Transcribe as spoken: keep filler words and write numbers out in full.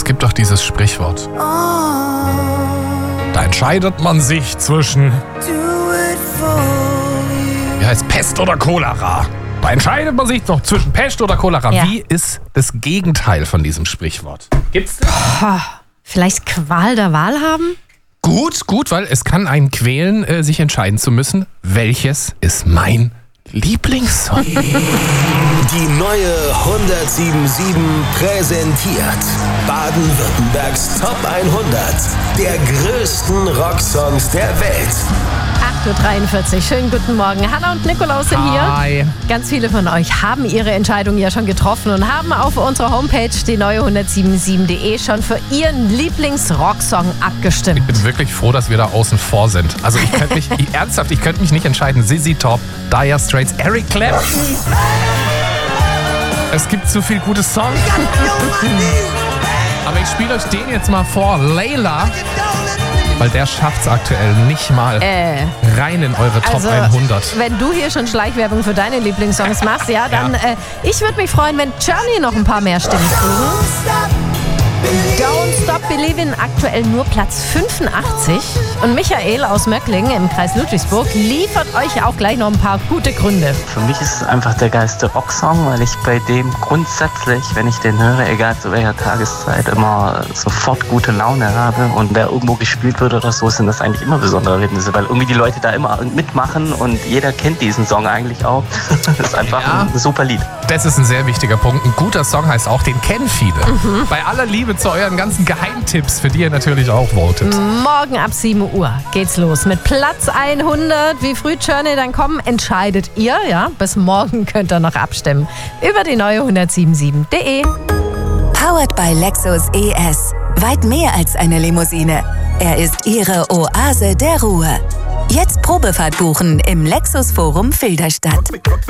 gibt doch dieses Sprichwort. Da entscheidet man sich zwischen, wie heißt Pest oder Cholera? Da entscheidet man sich doch zwischen Pest oder Cholera. Ja. Wie ist das Gegenteil von diesem Sprichwort? Gibt's das? Boah, vielleicht Qual der Wahl haben? Gut, gut, weil es kann einen quälen, äh, sich entscheiden zu müssen, welches ist mein Lieblingssong. Die neue hundertsieben Komma sieben präsentiert Baden-Württembergs Top hundert der größten Rocksongs der Welt. acht Uhr dreiundvierzig, schönen guten Morgen. Hanna und Nikolaus sind Hi. hier. Ganz viele von euch haben ihre Entscheidung ja schon getroffen und haben auf unserer Homepage die neue hundertsiebenundsiebzig punkt de schon für ihren Lieblings-Rocksong abgestimmt. Ich bin wirklich froh, dass wir da außen vor sind. Also ich könnte mich, ich, ernsthaft, ich könnte mich nicht entscheiden. Z Z Top, Dire Straits, Eric Clapton. Es gibt zu viel gute Songs. Aber ich spiele euch den jetzt mal vor, Layla. Weil der schafft es aktuell nicht mal Äh, rein in eure Top also, hundert. wenn du hier schon Schleichwerbung für deine Lieblingssongs machst, ja, dann Ja. Äh, ich würde mich freuen, wenn Journey noch ein paar mehr Stimmen kriegen. Don't Stop Believin' aktuell nur Platz fünfundachtzig. Und Michael aus Möcklingen im Kreis Ludwigsburg liefert euch auch gleich noch ein paar gute Gründe. Für mich ist es einfach der geilste Rocksong, weil ich bei dem grundsätzlich, wenn ich den höre, egal zu welcher Tageszeit, immer sofort gute Laune habe. Und wer irgendwo gespielt wird oder so, sind das eigentlich immer besondere Erlebnisse, weil irgendwie die Leute da immer mitmachen und jeder kennt diesen Song eigentlich auch. Das ist einfach Ja. ein super Lied. Das ist ein sehr wichtiger Punkt. Ein guter Song heißt auch, den kennen viele. Bei aller Liebe zu euren ganzen Geheimtipps, für die ihr natürlich auch votet. Morgen ab sieben Uhr geht's los mit Platz hundert. Wie früh Journey dann kommen, entscheidet ihr. Ja, bis morgen könnt ihr noch abstimmen. Über die neue hundertsiebenundsiebzig punkt de. Powered by Lexus E S. Weit mehr als eine Limousine. Er ist Ihre Oase der Ruhe. Jetzt Probefahrt buchen im Lexus Forum Filderstadt.